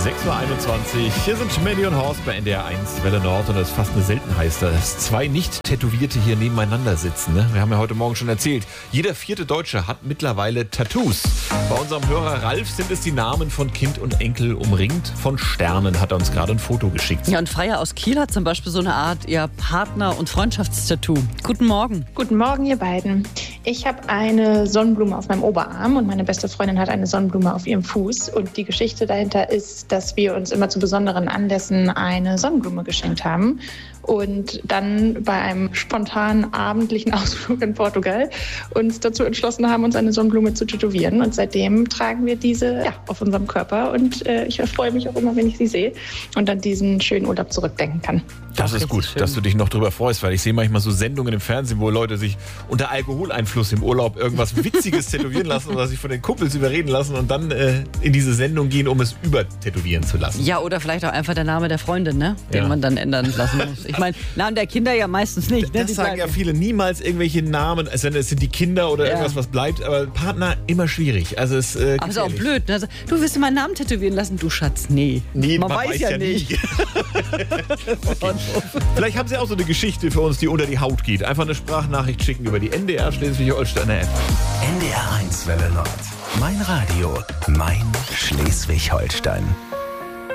6:21 Uhr. Hier sind Melly und Horst bei NDR 1 Welle Nord und das ist fast eine Seltenheit, dass zwei Nicht-Tätowierte hier nebeneinander sitzen. Ne? Wir haben ja heute Morgen schon erzählt, jeder vierte Deutsche hat mittlerweile Tattoos. Bei unserem Hörer Ralf sind es die Namen von Kind und Enkel umringt. Von Sternen hat er uns gerade ein Foto geschickt. Ja, und Freya aus Kiel hat zum Beispiel so eine Art Partner- und Freundschaftstattoo. Guten Morgen. Guten Morgen, ihr beiden. Ich habe eine Sonnenblume auf meinem Oberarm und meine beste Freundin hat eine Sonnenblume auf ihrem Fuß. Und die Geschichte dahinter ist, dass wir uns immer zu besonderen Anlässen eine Sonnenblume geschenkt haben. Und dann bei einem spontanen abendlichen Ausflug in Portugal uns dazu entschlossen haben, uns eine Sonnenblume zu tätowieren. Und seitdem tragen wir diese auf unserem Körper. Und ich freue mich auch immer, wenn ich sie sehe und an diesen schönen Urlaub zurückdenken kann. Das ist gut, dass du dich noch drüber freust, weil ich sehe manchmal so Sendungen im Fernsehen, wo Leute sich unter Alkoholeinfluss im Urlaub irgendwas Witziges tätowieren lassen oder sich von den Kumpels überreden lassen und dann in diese Sendung gehen, um es übertätowieren zu lassen. Ja, oder vielleicht auch einfach der Name der Freundin, ne? Den man dann ändern lassen muss. Ich meine, Namen der Kinder ja meistens nicht. Ne? Das sagen ja viele, niemals irgendwelche Namen, es sind die Kinder oder irgendwas, was bleibt, aber Partner immer schwierig. Also es aber ist auch blöd, ne? Du willst dir meinen Namen tätowieren lassen? Du Schatz, nee. Man weiß ja nicht. Okay. Vielleicht haben Sie auch so eine Geschichte für uns, die unter die Haut geht. Einfach eine Sprachnachricht schicken über die NDR Schleswig-Holsteiner App. NDR 1 Welle Nord. Mein Radio, mein Schleswig-Holstein.